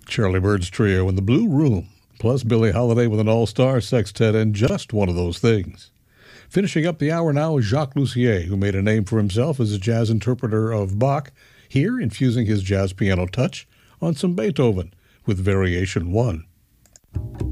Charlie Bird's Trio in the Blue Room, plus Billie Holiday with an all-star sextet and Just One of Those Things. Finishing up the hour now is Jacques Lussier, who made a name for himself as a jazz interpreter of Bach, here infusing his jazz piano touch on some Beethoven with Variation 1.